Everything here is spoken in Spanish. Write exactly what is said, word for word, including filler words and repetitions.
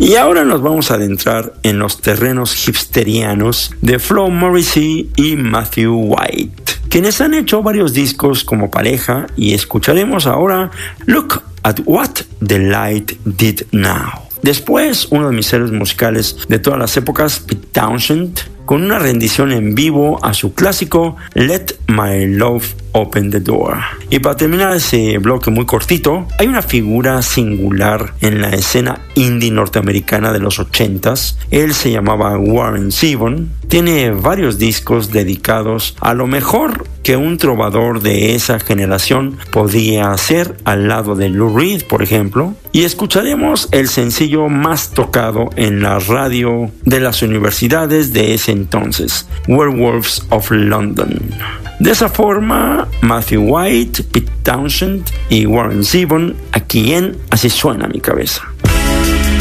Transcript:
Y ahora nos vamos a adentrar en los terrenos hipsterianos de Flo Morrissey y Matthew White, quienes han hecho varios discos como pareja, y escucharemos ahora Look at What the Light Did Now. Después, uno de mis héroes musicales de todas las épocas, Pete Townshend, con una rendición en vivo a su clásico Let My Love Open the Door. Y para terminar ese bloque muy cortito, hay una figura singular en la escena indie norteamericana de los ochentas. Él se llamaba Warren Zevon. Tiene varios discos dedicados a lo mejor que un trovador de esa generación podía hacer al lado de Lou Reed, por ejemplo. Y escucharemos el sencillo más tocado en la radio de las universidades de ese entonces, Werewolves of London. De esa forma, Matthew White, Pete Townshend y Warren Zevon aquí en Así Suena Mi Cabeza.